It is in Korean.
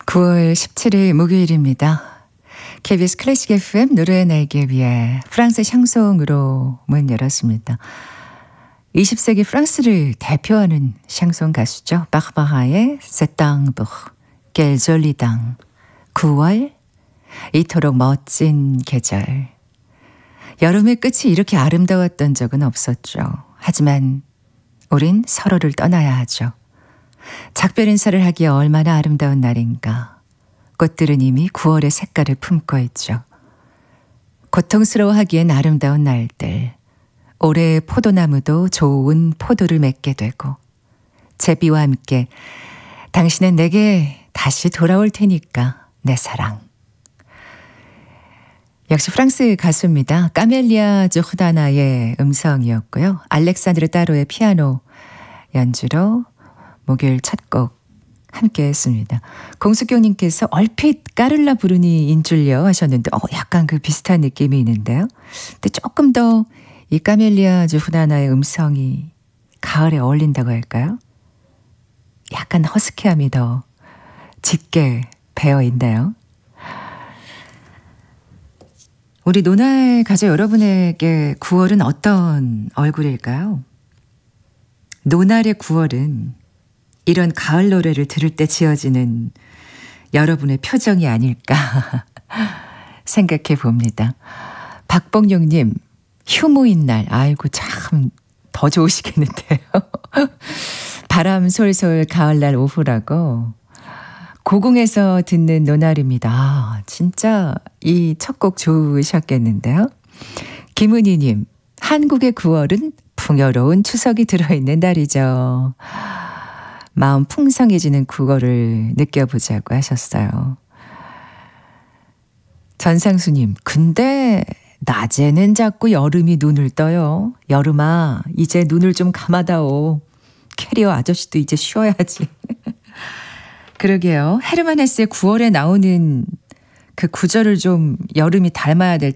9월 17일 목요일입니다. KBS 클래식 FM 노래의 날개 위에 프랑스 샹송으로 문 열었습니다. 20세기 프랑스를 대표하는 샹송 가수죠. 바흐바하의 세땅부르, 겔졸리당, 9월, 이토록 멋진 계절. 여름의 끝이 이렇게 아름다웠던 적은 없었죠. 하지만 우린 서로를 떠나야 하죠. 작별 인사를 하기에 얼마나 아름다운 날인가. 꽃들은 이미 9월의 색깔을 품고 있죠. 고통스러워하기엔 아름다운 날들. 올해의 포도나무도 좋은 포도를 맺게 되고 제비와 함께 당신은 내게 다시 돌아올 테니까 내 사랑. 역시 프랑스 가수입니다. 까멜리아 조르다나의 음성이었고요. 알렉산드르 따로의 피아노 연주로 목요일 첫 곡 함께 했습니다. 공수경님께서 얼핏 까를라 부르니인 줄요 하셨는데 약간 그 비슷한 느낌이 있는데요. 근데 조금 더 이 까멜리아 조르다나의 음성이 가을에 어울린다고 할까요? 약간 허스키함이 더 짙게 배어 있나요? 우리 노날 가족 여러분에게 9월은 어떤 얼굴일까요? 노날의 9월은 이런 가을 노래를 들을 때 지어지는 여러분의 표정이 아닐까 생각해 봅니다. 박봉용님, 휴무인 날. 아이고 참 더 좋으시겠는데요. 바람 솔솔 가을날 오후라고 고궁에서 듣는 노날입니다. 진짜 이 첫 곡 좋으셨겠는데요. 김은희님, 한국의 9월은 풍요로운 추석이 들어있는 날이죠. 마음 풍성해지는 9월을 느껴보자고 하셨어요. 전상수님, 근데 낮에는 자꾸 여름이 눈을 떠요. 여름아, 이제 눈을 좀 감아다오. 캐리어 아저씨도 이제 쉬어야지. 그러게요. 헤르만 헤세의 9월에 나오는 그 구절을 좀 여름이 닮아야 될